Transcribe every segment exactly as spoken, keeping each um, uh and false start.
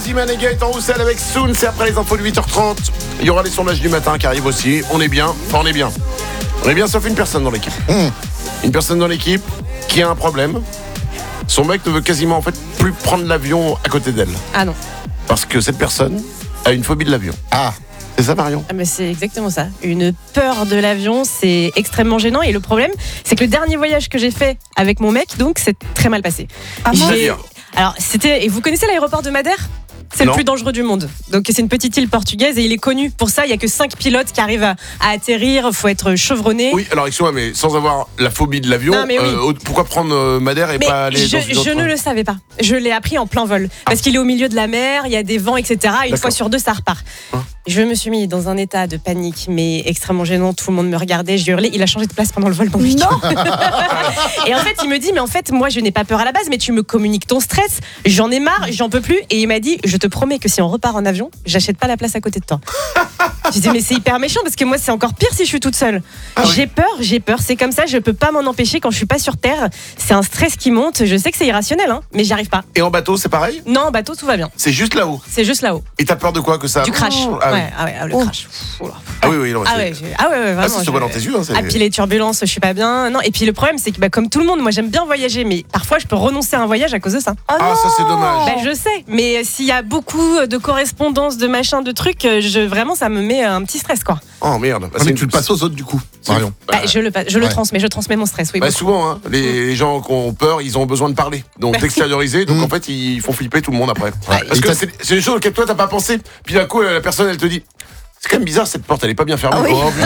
Timan et Gaëtan Roussel avec Soon, c'est après les infos de huit heures trente. Il y aura les sondages du matin qui arrivent aussi. On est bien, enfin on est bien. On est bien sauf une personne dans l'équipe. Mmh. Une personne dans l'équipe qui a un problème. Son mec ne veut quasiment en fait plus prendre l'avion à côté d'elle. Ah non. Parce que cette personne a une phobie de l'avion. Ah, c'est ça Marion? Ah mais c'est exactement ça. Une peur de l'avion, c'est extrêmement gênant. Et le problème, c'est que le dernier voyage que j'ai fait avec mon mec, donc, c'est très mal passé. Ah, j'ai... Alors, c'était... Et vous connaissez l'aéroport de Madère ? C'est non. le plus dangereux du monde. Donc c'est une petite île portugaise et il est connu pour ça. Il n'y a que cinq pilotes qui arrivent à, à atterrir. Il faut être chevronné. Oui, alors excuse-moi, mais sans avoir la phobie de l'avion, oui. euh, pourquoi prendre euh, Madère et mais pas aller je, dans une je autre... ne le savais pas. Je l'ai appris en plein vol. Ah. Parce qu'il est au milieu de la mer, il y a des vents, et cetera. Une D'accord. fois sur deux, ça repart. Hein je me suis mis dans un état de panique, mais extrêmement gênant. Tout le monde me regardait, je hurlais. Il a changé de place pendant le vol, mon mec. Non. Et en fait, il me dit, mais en fait, moi, je n'ai pas peur à la base, mais tu me communiques ton stress. J'en ai marre, j'en peux plus. Et il m'a dit, je te promets que si on repart en avion, j'achète pas la place à côté de toi. Je dis mais c'est hyper méchant parce que moi c'est encore pire si je suis toute seule. Ah oui. J'ai peur, j'ai peur, c'est comme ça, je peux pas m'en empêcher quand je suis pas sur terre. C'est un stress qui monte, je sais que c'est irrationnel hein, mais j'y arrive pas. Et en bateau c'est pareil ? Non, en bateau tout va bien. C'est juste là-haut. C'est juste là-haut. Et t'as peur de quoi que ça ? Du crash. Oh, ah, ouais, oui. ah ouais, ah, le oh. crash. Oh ah oui oui non. Ah ouais, ah ouais, ouais vraiment. Ah, ça se voit dans tes yeux hein, Ah puis les turbulences, je suis pas bien. Non et puis le problème c'est que bah, comme tout le monde, moi j'aime bien voyager, mais parfois je peux renoncer à un voyage à cause de ça. Oh ah ça c'est dommage. Bah, je sais, mais s'il y a beaucoup de correspondances, de machin, de trucs, je vraiment ça me met un petit stress quoi. Oh merde. Bah, ah, mais tu le passes aux autres du coup. Marion. Bah, je le, je le ouais. transmets, je transmets mon stress. Oui. Bah, souvent, hein, les, les gens qui ont peur, ils ont besoin de parler, donc d'extérioriser. Donc en fait, ils font flipper tout le monde après. Ouais. Parce que c'est, c'est des choses auxquelles toi t'as pas pensé. Puis d'un coup, la personne, elle te dit. C'est quand même bizarre cette porte, elle est pas bien fermée. Ah oui. Oh,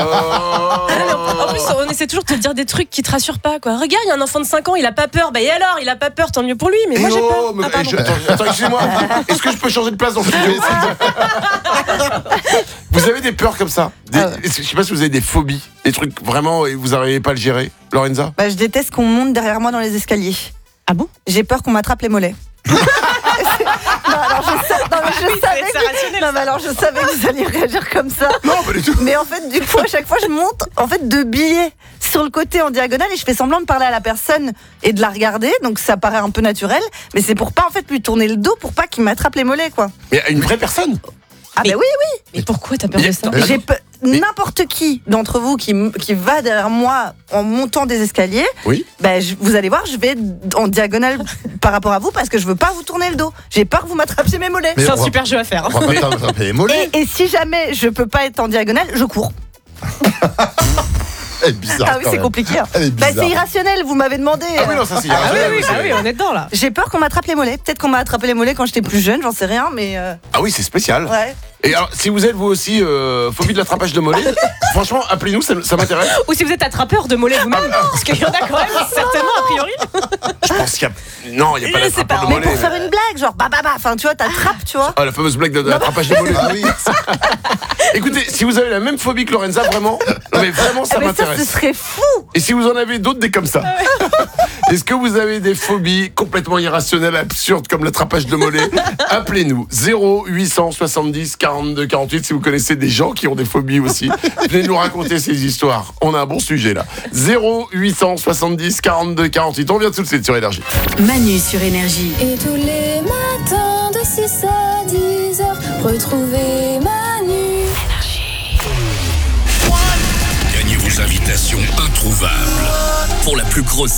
oh. En plus, on essaie toujours de te dire des trucs qui te rassurent pas quoi. Regarde, il y a un enfant de cinq ans, il a pas peur. Bah et alors, il a pas peur, tant mieux pour lui. Mais et moi j'ai peur. Me... Ah, je... Attends, attends, excusez-moi. Est-ce que je peux changer de place dans le studio ? Vous avez des peurs comme ça des... ah ouais. Je sais pas si vous avez des phobies, des trucs vraiment et vous n'arrivez pas à le gérer, Lorenza ? Bah je déteste qu'on monte derrière moi dans les escaliers. Ah bon ? J'ai peur qu'on m'attrape les mollets. Non, alors je, sa... non, mais je oui, savais que... non, mais alors je savais que vous alliez réagir comme ça. Non, pas du tout. Mais en fait, du coup, à chaque fois, je monte en fait deux billets sur le côté en diagonale et je fais semblant de parler à la personne et de la regarder. Donc ça paraît un peu naturel, mais c'est pour pas en fait lui tourner le dos pour pas qu'il m'attrape les mollets, quoi. Mais à une vraie personne ? Ah mais, bah oui, oui. Mais pourquoi t'as peur de ça ? J'ai pe... mais... N'importe qui d'entre vous qui, qui va derrière moi en montant des escaliers, oui. bah, je, vous allez voir, je vais en diagonale par rapport à vous parce que je veux pas vous tourner le dos. J'ai peur que vous m'attrapiez mes mollets. Mais c'est un va... super jeu à faire. On va pas t'attraper les mollets. Et, et si jamais je peux pas être en diagonale, je cours. Elle est bizarre. Ah oui, c'est même. compliqué. Hein. Est bah, c'est irrationnel, vous m'avez demandé. Ah oui, non, ça c'est irrationnel. Ah oui, oui, bah oui, on est dedans là. J'ai peur qu'on m'attrape les mollets. Peut-être qu'on m'a attrapé les mollets quand j'étais plus jeune, j'en sais rien, mais. Euh... Ah oui, c'est spécial. Ouais. Et alors, si vous êtes vous aussi euh, phobie de l'attrapage de mollets, franchement, appelez-nous, ça, ça m'intéresse. Ou si vous êtes attrapeur de mollets vous-même, parce qu'il y en a quand même certainement a priori. Je pense qu'il y a. Non, il n'y a pas d'attrapage de mais mollets. pour faire une blague, genre bah bah bah, enfin tu vois, t'attrapes, tu vois. Ah, la fameuse blague de, de l'attrapage de mollets. Ah oui. Écoutez, si vous avez la même phobie que Lorenza, vraiment, non mais vraiment ça mais m'intéresse. Ça, ce serait fou. Et si vous en avez d'autres, des comme ça. Est-ce que vous avez des phobies complètement irrationnelles, absurdes comme l'attrapage de mollets ? Appelez-nous zéro huit cent soixante-dix quarante-deux quarante-huit si vous connaissez des gens qui ont des phobies aussi. Venez nous raconter ces histoires. On a un bon sujet là. zéro huit cent soixante-dix quarante-deux quarante-huit. On vient tout de suite sur Énergie. Manu sur Énergie. Et tous les matins de six à dix heures, retrouvez Manu. Énergie. Gagnez vos invitations introuvables pour la plus grosse